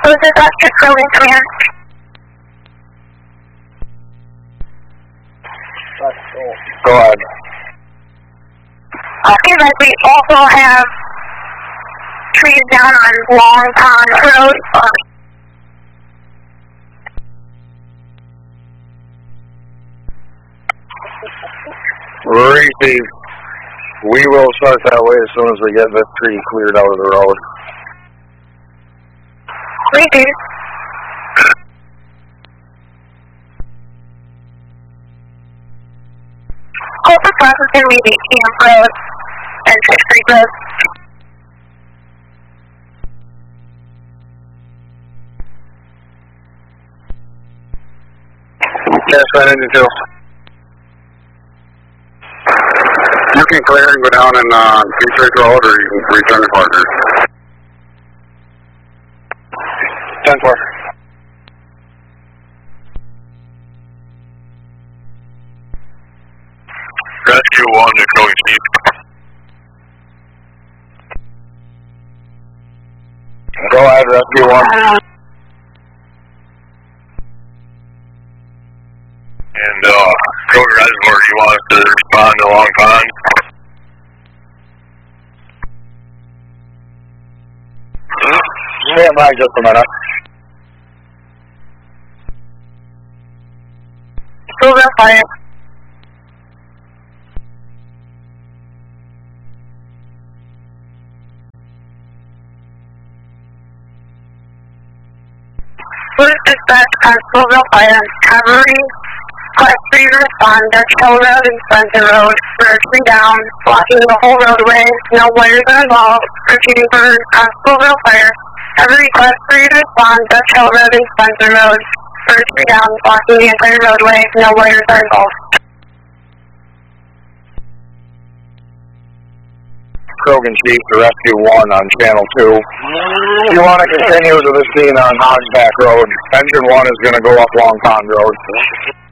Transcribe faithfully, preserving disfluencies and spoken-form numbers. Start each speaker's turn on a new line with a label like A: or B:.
A: So this is Oscar Crowley Command.
B: Go ahead.
A: Okay, but we also have trees down on Long Pond Road.
B: Receive. We will start that way as soon as we get this tree cleared out of the road.
A: Receive. Closest bus is going to be the Camp Road and Sixth Street Road.
B: Yes, right into two. You can clear and go down and uh, Beach Road, or you can return to Partners. ten four. Rescue one to Crowley Chief. Go ahead, Rescue one.
A: Uh,
B: And uh, Crowley Reservoir, do you want us to respond to Long Pond? Stand by just a minute.
A: Move up fire. First dispatch, Constableville Fire, Cavalry, Class three respond, Dutch Hill Road and Spencer Road, virtually down, blocking the whole roadway, no wires are involved, repeating for Constableville Fire, Cavalry Class three respond, Dutch Hill Road and Spencer Road, virtually down, blocking the entire roadway, no wires are involved.
B: Krogan Chief to Rescue one on Channel two. If you want to continue to the scene on Hogsback Road, Engine one is going to go up Long Pond Road.